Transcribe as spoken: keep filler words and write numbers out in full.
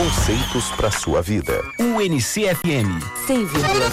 Conceitos para sua vida. U N C F M cem vírgula